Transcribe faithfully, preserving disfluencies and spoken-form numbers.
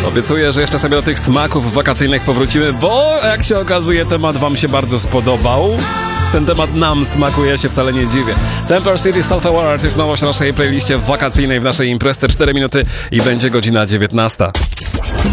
Obiecuję, że jeszcze sobie do tych smaków wakacyjnych powrócimy, bo jak się okazuje, temat wam się bardzo spodobał. Ten temat nam smakuje, się wcale nie dziwię. Temper City Self-Aware to jest nowość na naszej playliście wakacyjnej w naszej imprezie cztery minuty i będzie godzina dziewiętnasta.